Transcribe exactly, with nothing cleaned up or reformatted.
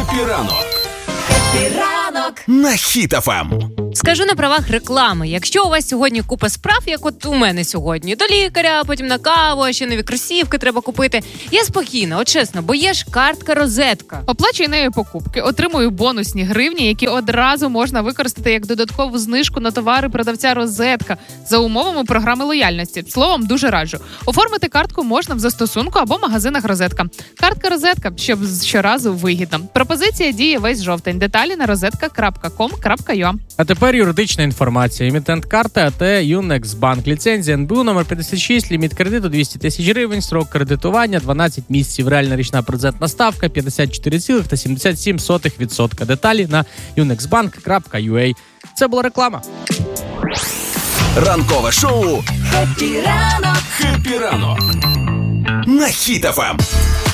Хеппі ранок. Хеппі ранок На Хіт еф ем. Скажу на правах реклами. Якщо у вас сьогодні купа справ, як от у мене сьогодні, до лікаря, потім на каву, а ще нові кросівки треба купити, я спокійна, от чесно, бо є ж картка-розетка. Оплачую нею покупки, отримую бонусні гривні, які одразу можна використати як додаткову знижку на товари продавця «Розетка» за умовами програми лояльності. Словом, дуже раджу. Оформити картку можна в застосунку або магазинах «Розетка». Картка «Розетка», щоб щоразу вигідно. Пропозиція діє весь жовтень. Деталі на розетка крапка ком крапка ю а. А тепер юридична інформація. Емітент карти АТ Юнекс-Банк. Ліцензія ен бе у номер п'ятдесят шість, ліміт кредиту двісті тисяч гривень, строк кредитування дванадцять місяців, реальна річна процентна ставка п'ятдесят чотири цілих сімдесят сім сотих відсотка. Деталі на юнексбанк крапка ю а. Це була реклама. Ранкове шоу Хеппі ранок. «Хеппі ранок» на Хіт еф ем.